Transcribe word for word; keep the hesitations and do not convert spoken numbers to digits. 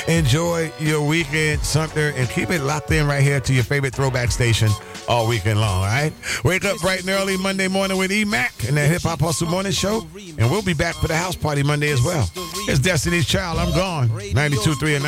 Enjoy your weekend, Sumter, and keep it locked in right here to your favorite throwback station all weekend long, all right? Wake up bright and early Monday morning with E-Mac and the Hip Hop Hustle Morning Show, and we'll be back for the house party Monday as well. It's Destiny's Child. I'm gone. ninety-two point three and